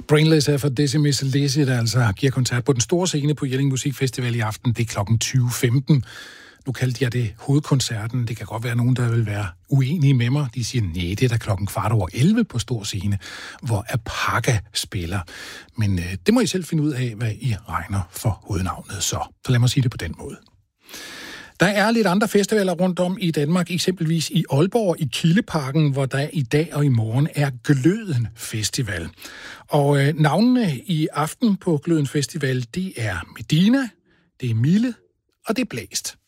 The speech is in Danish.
Brainless er for Decimus Lizzy, der altså giver koncert på den store scene på Jelling Musikfestival i aften. Det er klokken 20.15. Nu kaldte jeg det hovedkoncerten. Det kan godt være nogen, der vil være uenige med mig. De siger, nej, det er da klokken 11:15 på stor scene, hvor Apaka spiller. Men det må I selv finde ud af, hvad I regner for hovednavnet så. Så lad mig sige det på den måde. Der er lidt andre festivaler rundt om i Danmark, eksempelvis i Aalborg i Kildeparken, hvor der i dag og i morgen er Gløden Festival. Og navnene i aften på Gløden Festival, det er Medina, det er Mille og det er Blæst.